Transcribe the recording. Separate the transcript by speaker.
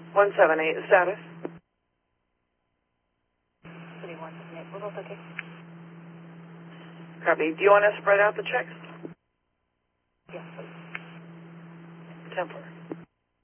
Speaker 1: 178, the status?
Speaker 2: City 178, we're both okay.
Speaker 1: Copy. Do you want to spread out the checks?
Speaker 2: Yes, please.
Speaker 1: Templar.